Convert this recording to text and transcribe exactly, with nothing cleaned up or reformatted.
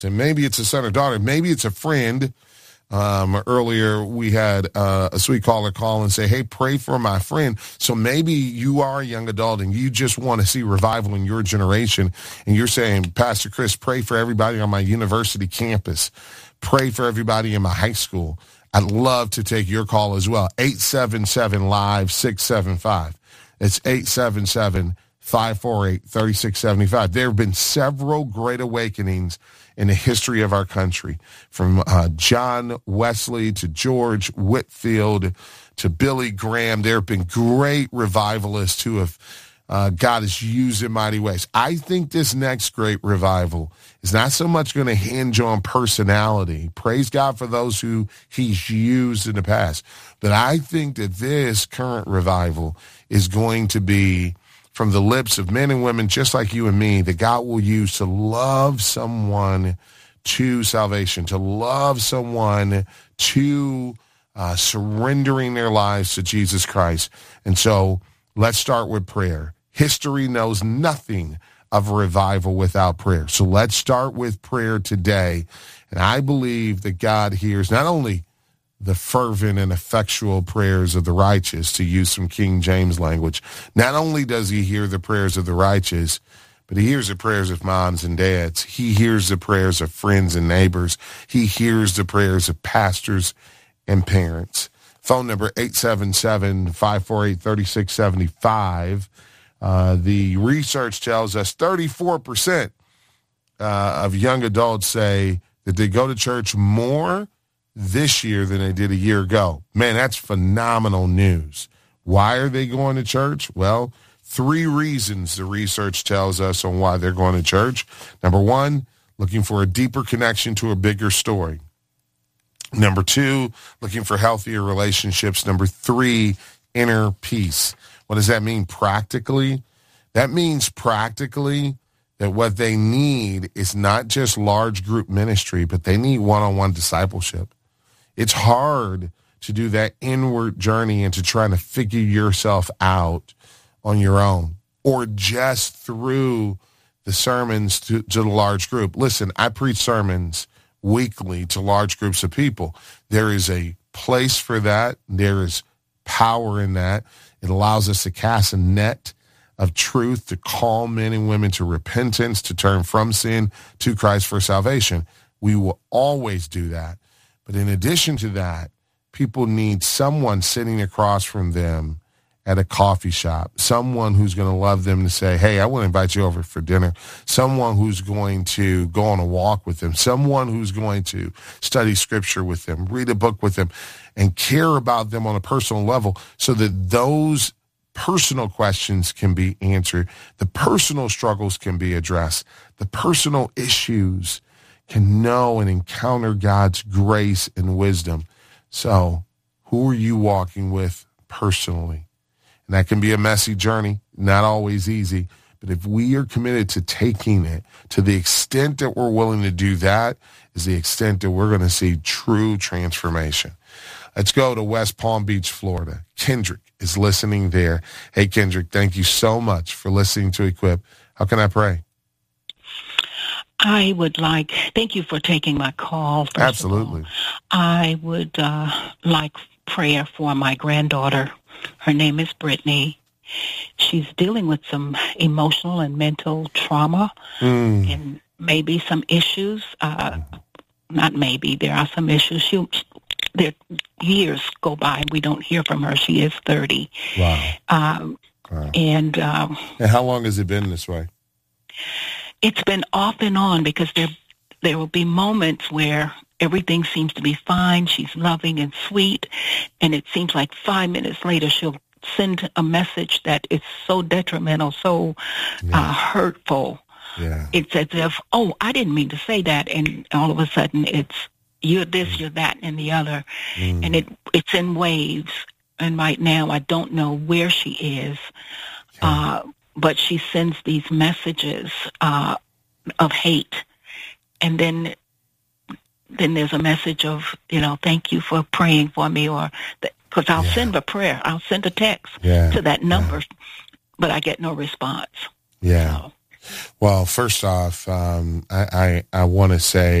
And maybe it's a son or daughter. Maybe it's a friend. Um, earlier, we had uh, a sweet caller call and say, hey, pray for my friend. So maybe you are a young adult and you just want to see revival in your generation. And you're saying, Pastor Chris, pray for everybody on my university campus. Pray for everybody in my high school. I'd love to take your call as well. eight seven seven, live, six seven five. It's eight seven seven, five four eight, three six seven five. There have been several great awakenings in the history of our country, from uh, John Wesley to George Whitefield to Billy Graham. There have been great revivalists who have uh, God has used in mighty ways. I think this next great revival is not so much going to hinge on personality. Praise God for those who he's used in the past. But I think that this current revival is going to be from the lips of men and women just like you and me, that God will use to love someone to salvation, to love someone to uh, surrendering their lives to Jesus Christ. And so let's start with prayer. History knows nothing of revival without prayer. So let's start with prayer today. And I believe that God hears not only the fervent and effectual prayers of the righteous, to use some King James language. Not only does he hear the prayers of the righteous, but he hears the prayers of moms and dads. He hears the prayers of friends and neighbors. He hears the prayers of pastors and parents. Phone number eight seven seven, five four eight, three six seven five. Uh, the research tells us thirty-four percent uh, of young adults say that they go to church more this year than they did a year ago. Man, that's phenomenal news. Why are they going to church? Well, three reasons the research tells us on why they're going to church. Number one, looking for a deeper connection to a bigger story. Number two, looking for healthier relationships. Number three, inner peace. What does that mean practically? That means practically that what they need is not just large group ministry, but they need one-on-one discipleship. It's hard to do that inward journey into trying to figure yourself out on your own or just through the sermons to, to the large group. Listen, I preach sermons weekly to large groups of people. There is a place for that. There is power in that. It allows us to cast a net of truth to call men and women to repentance, to turn from sin to Christ for salvation. We will always do that. But in addition to that, people need someone sitting across from them at a coffee shop, someone who's going to love them to say, hey, I want to invite you over for dinner, someone who's going to go on a walk with them, someone who's going to study scripture with them, read a book with them, and care about them on a personal level so that those personal questions can be answered, the personal struggles can be addressed, the personal issues can know and encounter God's grace and wisdom. So who are you walking with personally? And that can be a messy journey, not always easy. But if we are committed to taking it to the extent that we're willing to do that is the extent that we're going to see true transformation. Let's go to West Palm Beach, Florida. Kendrick is listening there. Hey, Kendrick, thank you so much for listening to Equip. How can I pray? I would like, thank you for taking my call. First Absolutely. Of all. I would uh, like prayer for my granddaughter. Her name is Brittany. She's dealing with some emotional and mental trauma mm. and maybe some issues. Uh, not maybe, there are some issues. She, there, years go by and we don't hear from her. She is thirty. Wow. Um, wow. And, um, and how long has it been this way? It's been off and on because there there will be moments where everything seems to be fine. She's loving and sweet, and it seems like five minutes later she'll send a message that is so detrimental, so yeah. uh, hurtful. Yeah. It's as if, oh, I didn't mean to say that, and all of a sudden it's you're this, mm. you're that, and the other, mm. and it it's in waves. And right now I don't know where she is. Yeah. Uh, But she sends these messages uh, of hate, and then then there's a message of, you know, thank you for praying for me, or because I'll yeah. send a prayer, I'll send a text yeah. to that number, yeah. but I get no response. Yeah. So. Well, first off, um, I, I, I want to say